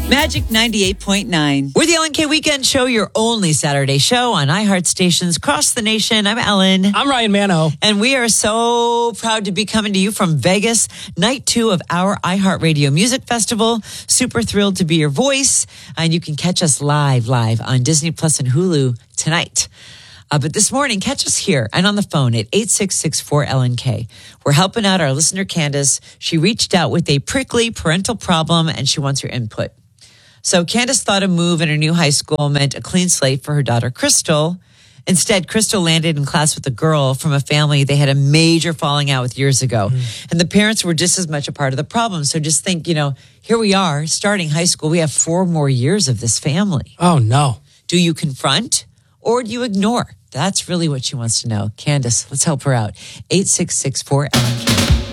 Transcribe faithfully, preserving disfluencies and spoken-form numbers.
Magic ninety-eight point nine. We're the Ellen K Weekend Show, your only Saturday show on iHeart stations across the nation. I'm Ellen. I'm Ryan Mano. And we are so proud to be coming to you from Vegas, night two of our iHeartRadio Music Festival. Super thrilled to be your voice. And you can catch us live, live on Disney Plus and Hulu tonight. Uh, but this morning, catch us here and on the phone at eight six six four L N K. We're helping out our listener, Candace. She reached out with a prickly parental problem and she wants your input. So Candace thought a move in her new high school meant a clean slate for her daughter, Crystal. Instead, Crystal landed in class with a girl from a family they had a major falling out with years ago. Mm. And the parents were just as much a part of the problem. So just think, you know, here we are starting high school. We have four more years of this family. Oh, no. Do you confront or do you ignore? That's really what she wants to know. Candace, let's help her out. eight six six four L N K.